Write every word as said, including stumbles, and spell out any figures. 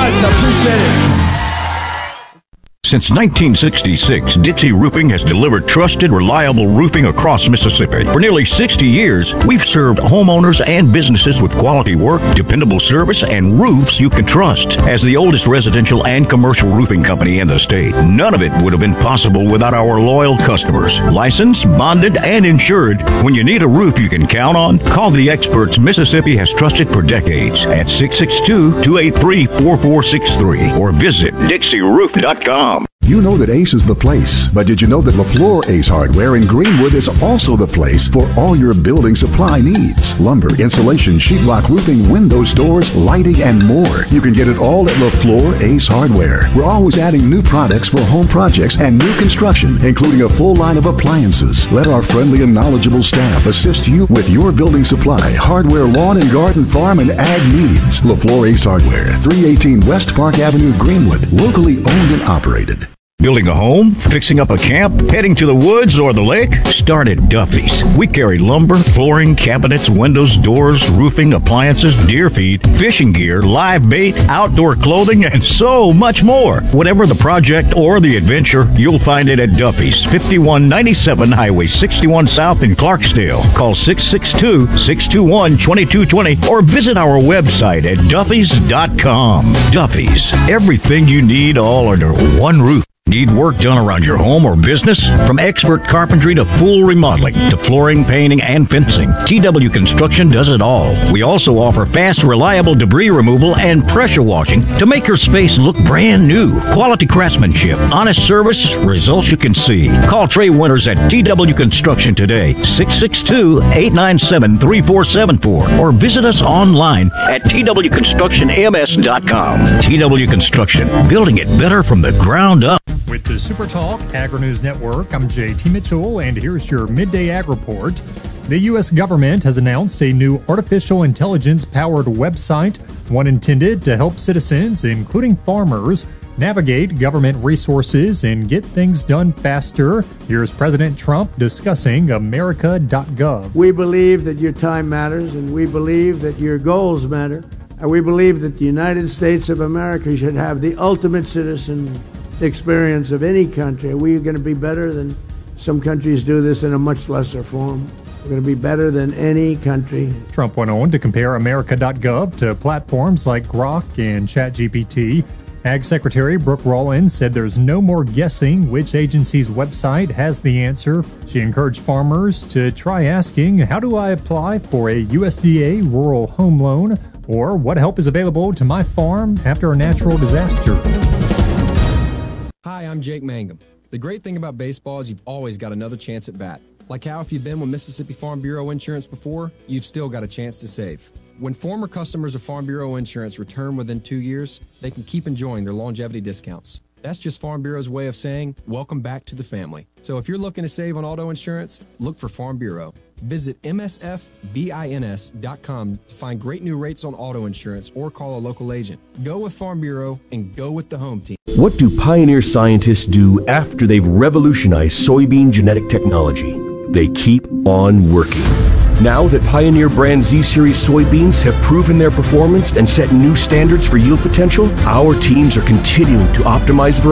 much. I appreciate it. Since nineteen sixty-six, Dixie Roofing has delivered trusted, reliable roofing across Mississippi. For nearly sixty years, we've served homeowners and businesses with quality work, dependable service, and roofs you can trust. As the oldest residential and commercial roofing company in the state, none of it would have been possible without our loyal customers. Licensed, bonded, and insured. When you need a roof you can count on, call the experts Mississippi has trusted for decades at six six two, two eight three, four four six three or visit Dixie Roof dot com. You know that Ace is the place, but did you know that LaFleur Ace Hardware in Greenwood is also the place for all your building supply needs? Lumber, insulation, sheetrock, roofing, windows, doors, lighting, and more. You can get it all at LaFleur Ace Hardware. We're always adding new products for home projects and new construction, including a full line of appliances. Let our friendly and knowledgeable staff assist you with your building supply, hardware, lawn and garden, farm, and ag needs. LaFleur Ace Hardware, three eighteen West Park Avenue, Greenwood. Locally owned and operated. Building a home? Fixing up a camp? Heading to the woods or the lake? Start at Duffy's. We carry lumber, flooring, cabinets, windows, doors, roofing, appliances, deer feed, fishing gear, live bait, outdoor clothing, and so much more. Whatever the project or the adventure, you'll find it at Duffy's, fifty-one ninety-seven Highway sixty-one South in Clarksdale. Call six six two, six two one, two two two zero or visit our website at duffys dot com. Duffy's, everything you need all under one roof. Need work done around your home or business? From expert carpentry to full remodeling to flooring, painting, and fencing, T W Construction does it all. We also offer fast, reliable debris removal and pressure washing to make your space look brand new. Quality craftsmanship, honest service, results you can see. Call Trey Winters at T W Construction today, six six two, eight nine seven, three four seven four, or visit us online at T W construction M S dot com. T W Construction, building it better from the ground up. With the Super Talk Agri-News Network, I'm J T Mitchell, and here's your Midday Ag Report. The U S government has announced a new artificial intelligence-powered website, one intended to help citizens, including farmers, navigate government resources and get things done faster. Here's President Trump discussing America dot gov. We believe that your time matters, and we believe that your goals matter, and we believe that the United States of America should have the ultimate citizen experience of any country. We're going to be better than some countries do this in a much lesser form. We're going to be better than any country. Trump went on to compare America dot gov to platforms like Grok and ChatGPT. Ag Secretary Brooke Rollins said there's no more guessing which agency's website has the answer. She encouraged farmers to try asking, how do I apply for a U S D A rural home loan? Or what help is available to my farm after a natural disaster? Hi, I'm Jake Mangum. The great thing about baseball is you've always got another chance at bat. Like how if you've been with Mississippi Farm Bureau Insurance before, you've still got a chance to save. When former customers of Farm Bureau Insurance return within two years, they can keep enjoying their longevity discounts. That's just Farm Bureau's way of saying, welcome back to the family. So if you're looking to save on auto insurance, look for Farm Bureau. Visit M S F bins dot com to find great new rates on auto insurance or call a local agent. Go with Farm Bureau and go with the home team. What do pioneer scientists do after they've revolutionized soybean genetic technology? They keep on working. Now that Pioneer brand Z-Series soybeans have proven their performance and set new standards for yield potential, our teams are continuing to optimize